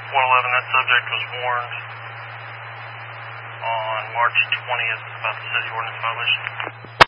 111, that subject was warned on March 20th about the city ordinance violation.